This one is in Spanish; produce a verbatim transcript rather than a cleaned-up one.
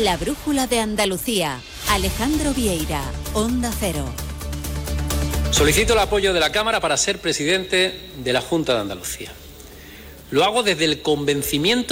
La brújula de Andalucía. Alejandro Vieira, Onda Cero. Solicito el apoyo de la Cámara para ser presidente de la Junta de Andalucía. Lo hago desde el convencimiento